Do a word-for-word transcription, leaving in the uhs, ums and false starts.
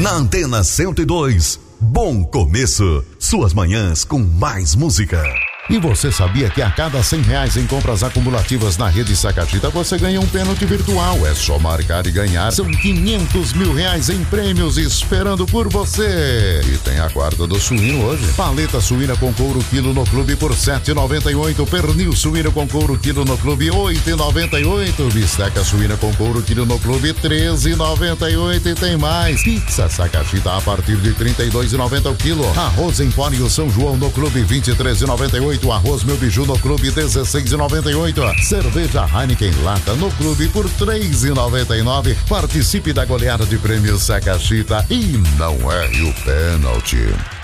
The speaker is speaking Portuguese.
Na Antena cento e dois, bom começo. Suas manhãs com mais música. E você sabia que a cada cem reais em compras acumulativas na rede Sacachita você ganha um pênalti virtual? É só marcar e ganhar. São quinhentos mil reais em prêmios esperando por você. E tem a quarta do suíno hoje. Paleta suína com couro quilo no clube por sete reais e noventa e oito centavos. Pernil suíno com couro quilo no clube oito reais e noventa e oito centavos. Bisteca suína com couro quilo no clube treze reais e noventa e oito centavos. E tem mais. Pizza Sacachita a partir de trinta e dois reais e noventa centavos o quilo. Arroz em pó e o São João no clube vinte e três reais e noventa e oito centavos. Arroz Meu Biju no clube dezesseis reais e noventa e oito centavos. Cerveja Heineken Lata no clube por três reais e noventa e nove centavos. Participe da goleada de prêmios Sacachita e não erre o pênalti.